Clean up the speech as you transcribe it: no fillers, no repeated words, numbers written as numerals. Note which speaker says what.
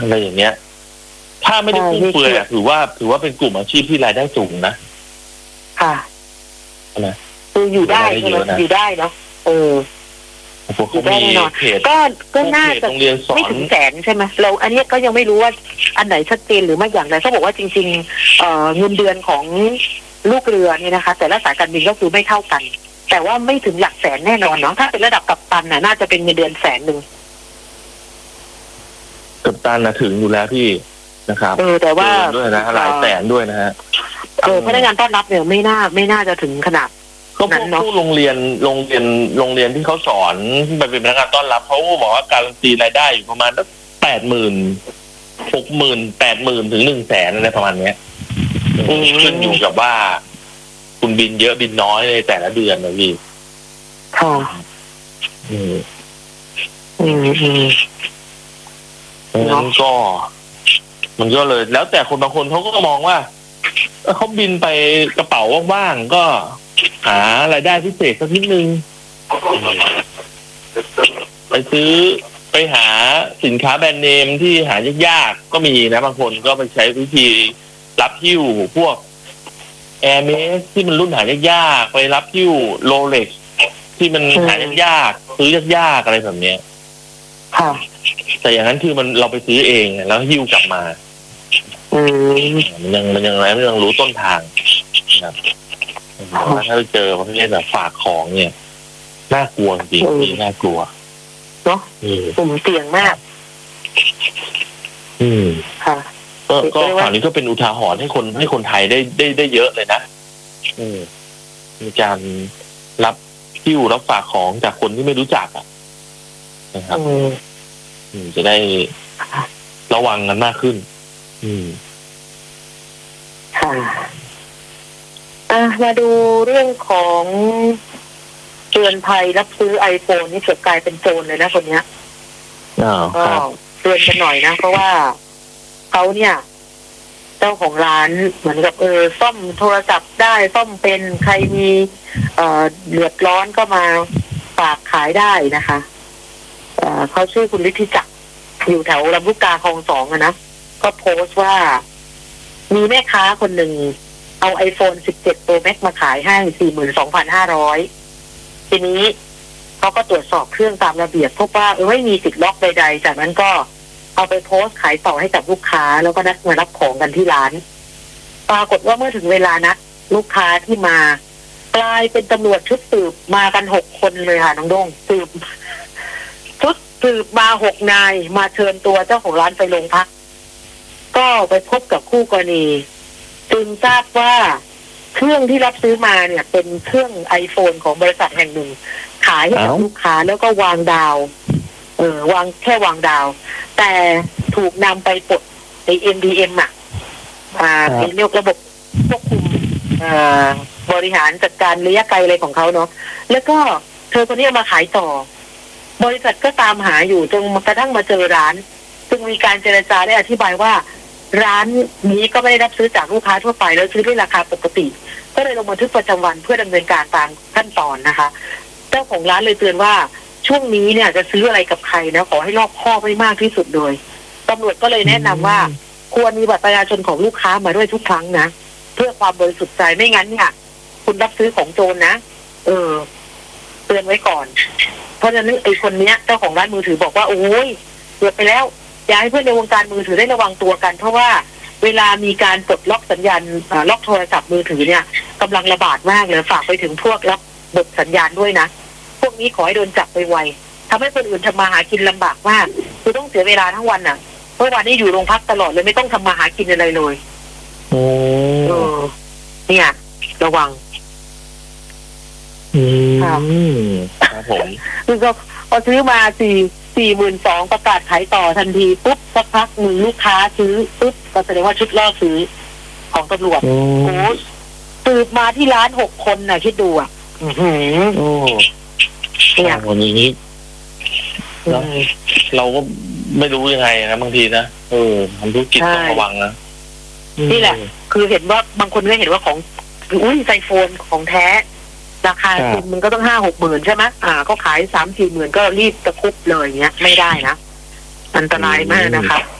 Speaker 1: อะไรอย่างเงี้ยถ้าไม่ได้ฟุ่มเฟือยถือว่าเป็นกลุ่มอาชีพที่รายได้สูงนะ
Speaker 2: ค่ะ
Speaker 1: นะ
Speaker 2: คืออยู่ได้ใช่ไหมอยู่ได้เนาะอยู่ได้แน่นอนก็น่าจะไม่ถึงแสนใช่ไหมเราอันนี้ก็ยังไม่รู้ว่าอันไหนชัดเจนหรือไม่อย่างไรเขาบอกว่าจริงๆเงินเดือนของลูกเรือเนี่ยนะคะแต่ละสายการบินก็คือไม่เท่ากันแต่ว่าไม่ถึงหลักแสนแน่นอนเนาะถ้าเป็นระดับกัปตันน่าจะเป็นเงินเดือน100,000
Speaker 1: กัปตันถึงอยู่แล้วพี่นะครับ
Speaker 2: แต่ว่า
Speaker 1: ด้วยนะหลายแสนด้วยนะฮะ
Speaker 2: พนักงานต้อนรับเนี่ยไม่น่าจะถึงขนาด
Speaker 1: ก็พวกโรงเรียนที่เขาสอนที่ไปเป็นพนักงานต้อนรับเขาบอกว่าการันตีรายได้อยู่ประมาณสัก80,000 60,000 80,000 ถึง100,000อะไรประมาณเนี้ยขึ้นอยู่กับว่าคุณบินเยอะบินน้อยในแต่ละเดือนนะพี่
Speaker 2: ค่ะ
Speaker 1: งั้นก็มันก็เลยแล้วแต่คนบางคนเขาก็มองว่าเขาบินไปกระเป๋าว่างๆก็หารายได้พิเศษสักนิดนึงไปหาสินค้าแบรนด์เนมที่หายากๆก็มีนะบางคนก็ไปใช้วิธีรับหิ้วพวกแอร์เมสที่มันรุ่นหายากๆไปรับหิ้วโรเล็กซ์ที่มันหายากๆซื้อยากๆอะไรแบบเนี้ย
Speaker 2: ค่ะ
Speaker 1: แต่อย่างนั้นคือเราไปซื้อเองแล้วหิ้วกลับมามันยังรู้ต้นทางนะครับถ้าไปเจอประเภทแบบฝากของเนี่ยน่ากลัวจริงน่ากลัว
Speaker 2: เนาะสุ่มเสี่ยงมากค่ะ
Speaker 1: ก็ข่าวนี้ก็เป็นอุทาหรณ์ให้คนไทยได้เยอะเลยนะมีการรับหิ้วรับฝากของจากคนที่ไม่รู้จักนะครับจะได้ระวังกันมากขึ้น
Speaker 2: ค่ะมาดูเรื่องของเตือนภัยรับซื้อ iPhone นี่เกิดกลายเป็นโจรเลยนะคนนี้ก็เตือนกันหน่อยนะเพราะว่าเขาเนี่ยเจ้าของร้านเหมือนกับซ่อมโทรศัพท์ได้ซ่อมเป็นใครมีเดือดร้อนก็มาฝากขายได้นะคะเขาชื่อคุณฤทธิจักรอยู่แถวลำลูกกาคลอง2นะก็โพสต์ว่ามีแม่ค้าคนหนึ่งเอา iPhone 17 Pro Max มาขายให้ 42,500 ทีนี้เขาก็ตรวจสอบเครื่องตามระเบียบพบว่าไม่มีติดล็อกใดๆจากนั้นก็เอาไปโพสต์ขายต่อให้กับลูกค้าแล้วก็นัดมารับของกันที่ร้านปรากฏว่าเมื่อถึงเวลานัดลูกค้าที่มากลายเป็นตำรวจชุดสืบมากัน6 คนเลยค่ะน้องโด่งชุดสืบมา6 นายมาเชิญตัวเจ้าของร้านไปโรงพักก็ไปพบกับคู่กรณีจึงทราบว่าเครื่องที่รับซื้อมาเนี่ยเป็นเครื่อง iPhone ของบริษัทแห่งหนึ่งขายให้กับลูกค้าแล้วก็วางดาววางดาวแต่ถูกนำไปปลดใน MDM เป็นเรียกระบบควบคุมบริหารจัดการระยะไกลอะไรของเขาเนาะแล้วก็เธอคนนี้มาขายต่อบริษัทก็ตามหาอยู่จนกระทั่งมาเจอร้านซึ่งมีการเจรจาได้อธิบายว่าร้านนี้ก็ไม่ได้รับซื้อจากลูกค้าทั่วไปแล้วซื้อด้วยราคาปกติก็เลยลงบันทึกประจำวันเพื่อดำเนินการตามขั้นตอนนะคะเจ้าของร้านเลยเตือนว่าช่วงนี้เนี่ยจะซื้ออะไรกับใครนะขอให้รอบคอบให้มากที่สุดเลยตำรวจก็เลยแนะนำว่าควรมีบัตรประชาชนของลูกค้ามาด้วยทุกครั้งนะเพื่อความบริสุทธิ์ใจไม่งั้นเนี่ยคุณรับซื้อของโจรนะเตือนไว้ก่อนเพราะฉะนั้นไอ้คนเนี้ยเจ้าของร้านมือถือบอกว่าโอ้ยเกือบไปแล้วอยากให้เพื่อนในวงการมือถือได้ระวังตัวกันเพราะว่าเวลามีการปลดล็อกสัญญาณล็อกโทรศัพท์มือถือเนี่ยกำลังระบาดมากเลยฝากไปถึงพวกล็อกบทสัญญาณด้วยนะพวกนี้ขอให้โดนจับไปไวทำให้คนอื่นทำมาหากินลำบากมากคือต้องเสียเวลาทั้งวันน่ะเพราะวันนี้อยู่โรงพักตลอดเลยไม่ต้องทำมาหากินอะไรเลยเนี่ยระวัง
Speaker 1: ครับผม
Speaker 2: คือก็พอซื้อมา42,000ประกาศขายต่อทันทีปุ๊บสักพักมือลูกค้าซื้อปุ๊บก็แสดงว่าชุดล่อซื้อของตำรวจโอ้สืบมาที่ร้าน6 คนน่ะคิดดู
Speaker 1: เนี่ยวันนี้เราก็ไม่รู้ยังไงนะบางทีนะทำธุรกิจต้องระวังนะ
Speaker 2: นี่แหละคือเห็นว่าบางคนก็เห็นว่าของไอโฟนของแท้ราคาจริงมันก็ต้อง5-6 หมื่นใช่ไหมก็ขาย3-4 หมื่นก็รีบตะคุบเลยเงี้ยไม่ได้นะอันตรายมากนะคะ